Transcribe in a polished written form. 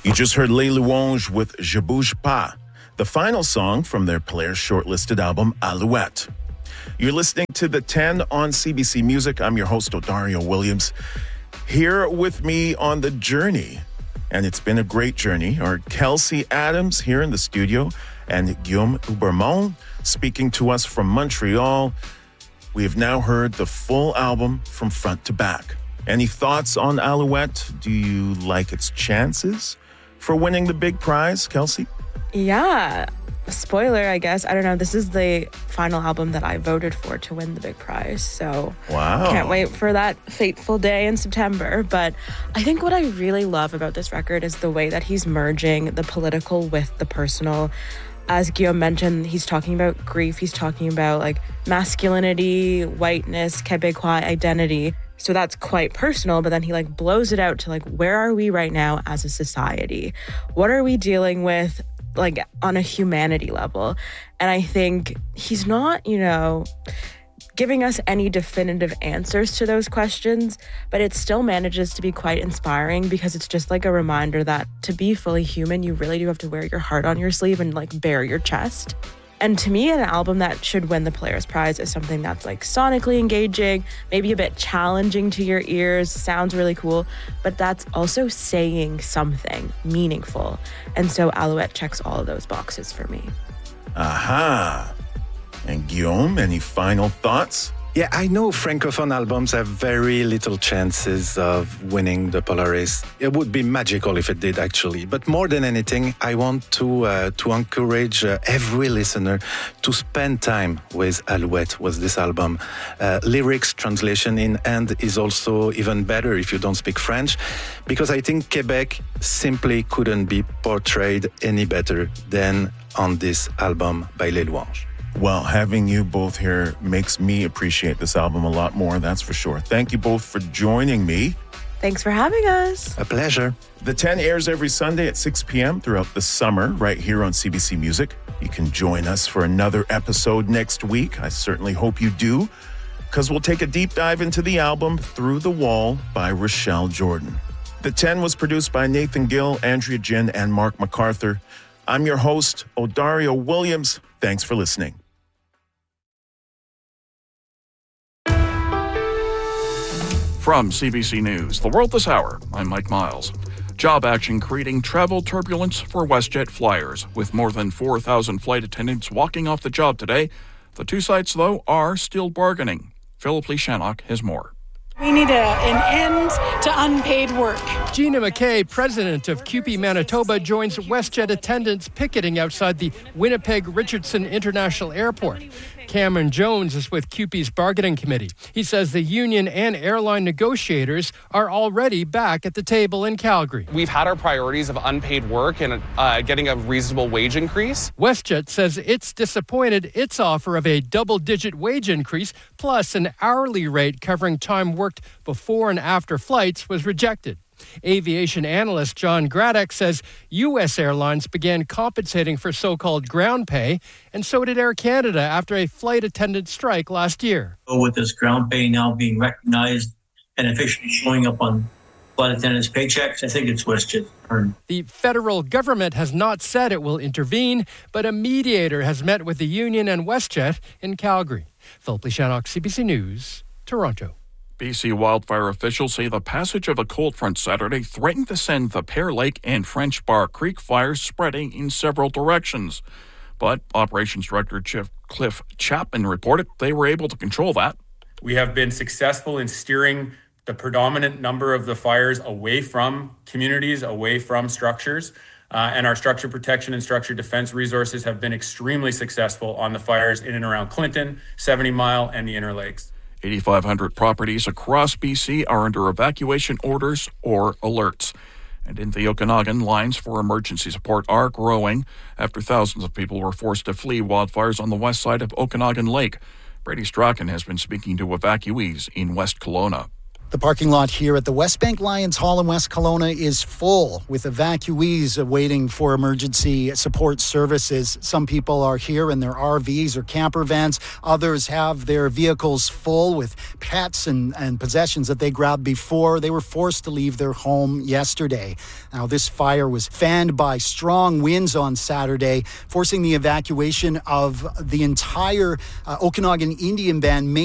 You just heard Les Louanges with Je Bouge Pas, the final song from their Players shortlisted album Alouette. You're listening to The 10 on CBC Music. I'm your host, Odario Williams. Here with me on the journey, and it's been a great journey, are Kelsey Adams here in the studio and Guillaume Houbermont speaking to us from Montreal. We have now heard the full album from front to back. Any thoughts on Alouette? Do you like its chances for winning the big prize, Kelsey? Yeah. Spoiler, I guess. I don't know. This is the final album that I voted for to win the big prize. So wow. Can't wait for that fateful day in September. But I think what I really love about this record is the way that he's merging the political with the personal. As Guillaume mentioned, he's talking about grief. He's talking about like masculinity, whiteness, Quebecois identity. So that's quite personal, but then he like blows it out to like, where are we right now as a society? What are we dealing with like on a humanity level? And I think he's not, giving us any definitive answers to those questions, but it still manages to be quite inspiring because it's just like a reminder that to be fully human, you really do have to wear your heart on your sleeve and like bare your chest. And to me, an album that should win the Players Prize is something that's like sonically engaging, maybe a bit challenging to your ears, sounds really cool, but that's also saying something meaningful. And so Alouette checks all of those boxes for me. Aha. And Guillaume, any final thoughts? Yeah, I know Francophone albums have very little chances of winning the Polaris. It would be magical if it did, actually. But more than anything, I want to encourage every listener to spend time with Alouette, with this album. Lyrics translation in hand is also even better if you don't speak French, because I think Quebec simply couldn't be portrayed any better than on this album by Les Louanges. Well, having you both here makes me appreciate this album a lot more, that's for sure. Thank you both for joining me. Thanks for having us. A pleasure. The 10 airs every Sunday at 6 p.m. throughout the summer, right here on CBC Music. You can join us for another episode next week. I certainly hope you do, because we'll take a deep dive into the album Through the Wall by Rochelle Jordan. The 10 was produced by Nathan Gill, Andrea Jin, and Mark MacArthur. I'm your host, Odario Williams. Thanks for listening. From CBC News, The World This Hour, I'm Mike Miles. Job action creating travel turbulence for WestJet flyers, with more than 4,000 flight attendants walking off the job today. The two sides, though, are still bargaining. Philip Lishanok has more. We need an end to unpaid work. Gina McKay, president of CUPE Manitoba, joins WestJet attendants picketing outside the Winnipeg-Richardson International Airport. Cameron Jones is with CUPE's bargaining committee. He says the union and airline negotiators are already back at the table in Calgary. We've had our priorities of unpaid work and getting a reasonable wage increase. WestJet says it's disappointed its offer of a double-digit wage increase plus an hourly rate covering time worked before and after flights was rejected. Aviation analyst John Graddock says U.S. airlines began compensating for so-called ground pay, and so did Air Canada after a flight attendant strike last year. With this ground pay now being recognized and officially showing up on flight attendants' paychecks, I think it's WestJet's turn. The federal government has not said it will intervene, but a mediator has met with the union and WestJet in Calgary. Philip Lishanok, CBC News, Toronto. BC wildfire officials say the passage of a cold front Saturday threatened to send the Pear Lake and French Bar Creek fires spreading in several directions. But Operations Director Cliff Chapman reported they were able to control that. We have been successful in steering the predominant number of the fires away from communities, away from structures. And our structure protection and structure defense resources have been extremely successful on the fires in and around Clinton, 70 Mile, and the Inner Lakes. 8,500 properties across BC are under evacuation orders or alerts. And in the Okanagan, lines for emergency support are growing after thousands of people were forced to flee wildfires on the west side of Okanagan Lake. Brady Strachan has been speaking to evacuees in West Kelowna. The parking lot here at the Westbank Lions Hall in West Kelowna is full with evacuees waiting for emergency support services. Some people are here in their RVs or camper vans. Others have their vehicles full with pets and possessions that they grabbed before they were forced to leave their home yesterday. Now, this fire was fanned by strong winds on Saturday, forcing the evacuation of the entire Okanagan Indian Band main